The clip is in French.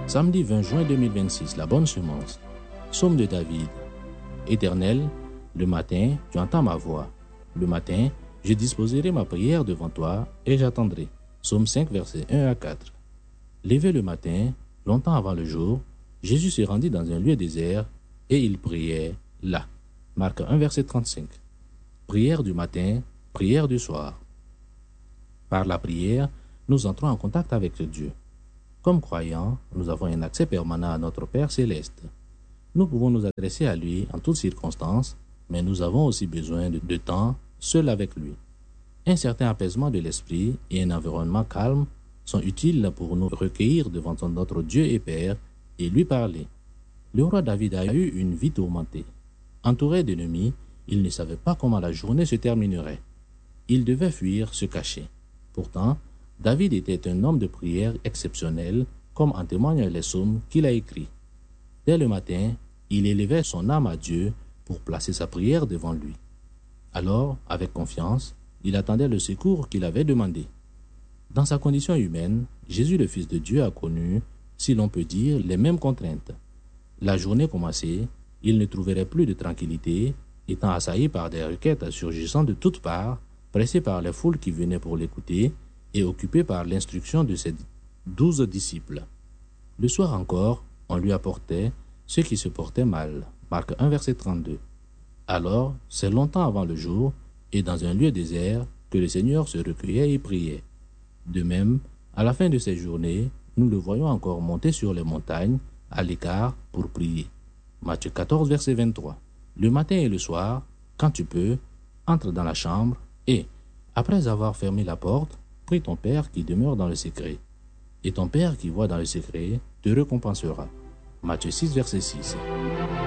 Samedi 20 juin 2026, la bonne semence. Psaume de David. Éternel, le matin, tu entends ma voix. Le matin, je disposerai ma prière devant toi et j'attendrai. Psaume 5, versets 1 à 4. Levé le matin, longtemps avant le jour, Jésus se rendit dans un lieu désert et il priait là. Marc 1, verset 35. Prière du matin, prière du soir. Par la prière, nous entrons en contact avec Dieu. Comme croyants, nous avons un accès permanent à notre Père céleste. Nous pouvons nous adresser à lui en toutes circonstances, mais nous avons aussi besoin de temps seul avec lui. Un certain apaisement de l'esprit et un environnement calme sont utiles pour nous recueillir devant notre Dieu et Père et lui parler. Le roi David a eu une vie tourmentée. Entouré d'ennemis, il ne savait pas comment la journée se terminerait. Il devait fuir, se cacher. Pourtant, David était un homme de prière exceptionnel, comme en témoignent les psaumes qu'il a écrits. Dès le matin, il élevait son âme à Dieu pour placer sa prière devant lui. Alors, avec confiance, il attendait le secours qu'il avait demandé. Dans sa condition humaine, Jésus le Fils de Dieu a connu, si l'on peut dire, les mêmes contraintes. La journée commençait, il ne trouverait plus de tranquillité, étant assailli par des requêtes surgissant de toutes parts, pressé par les foules qui venaient pour l'écouter et occupé par l'instruction de ses 12 disciples. Le soir encore, on lui apportait ceux qui se portaient mal. Marc 1, verset 32. Alors, c'est longtemps avant le jour, et dans un lieu désert, que le Seigneur se recueillait et priait. De même, à la fin de ces journées, nous le voyons encore monter sur les montagnes, à l'écart, pour prier. Matthieu 14, verset 23. Le matin et le soir, quand tu peux, entre dans la chambre et, après avoir fermé la porte, prie ton Père qui demeure dans le secret. Et ton Père qui voit dans le secret te récompensera. Matthieu 6, verset 6.